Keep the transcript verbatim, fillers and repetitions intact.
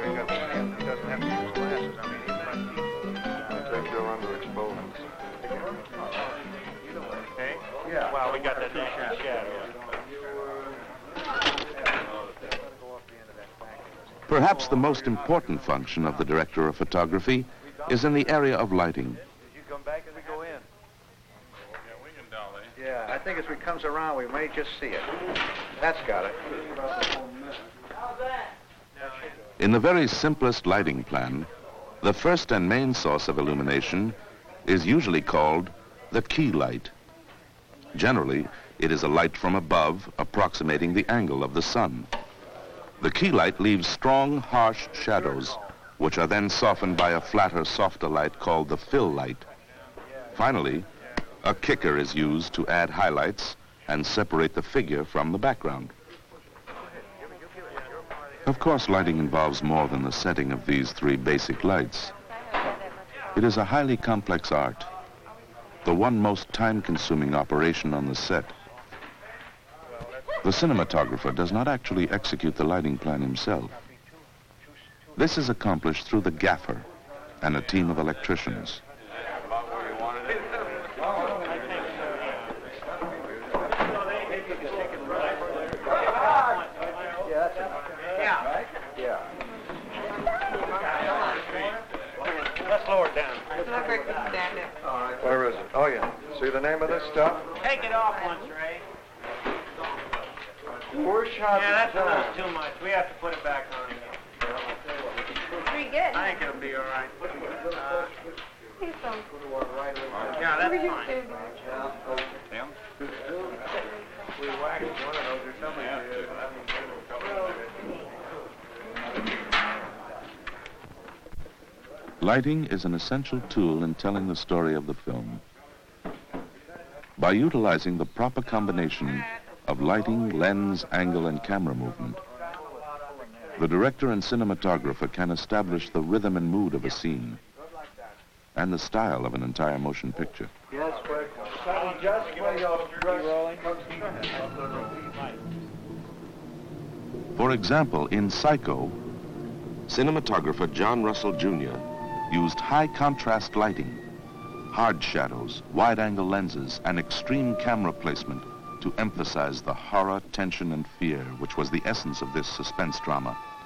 got skin. He doesn't have to use glasses. I mean, he's not... I think they're underexposed. Okay? Yeah. Well, we got that nice shadow. Perhaps the most important function of the director of photography is in the area of lighting. Did you come back as we go in? Yeah, we can dolly. Yeah, I think as we comes around, we may just see it. That's got it. In the very simplest lighting plan, the first and main source of illumination is usually called the key light. Generally, it is a light from above approximating the angle of the sun. The key light leaves strong, harsh shadows, which are then softened by a flatter, softer light called the fill light. Finally, a kicker is used to add highlights and separate the figure from the background. Of course, lighting involves more than the setting of these three basic lights. It is a highly complex art, the one most time-consuming operation on the set. The cinematographer does not actually execute the lighting plan himself. This is accomplished through the gaffer and a team of electricians. Let's lower it down. Where is it? Oh, yeah. See the name of this stuff? Take it off once, Ray. Four shots Yeah, that's a at a little time. too much. We have to put it back on again. Pretty good. I think it'll be all right. Uh, He's so yeah, that's fine. Tim? We waxed one of those or something. Lighting is an essential tool in telling the story of the film. By utilizing the proper combination of lighting, lens, angle, and camera movement, the director and cinematographer can establish the rhythm and mood of a scene and the style of an entire motion picture. Yes, but just where you're rolling. For example, in Psycho, cinematographer John Russell Junior used high contrast lighting, hard shadows, wide-angle lenses, and extreme camera placement to emphasize the horror, tension, and fear which was the essence of this suspense drama.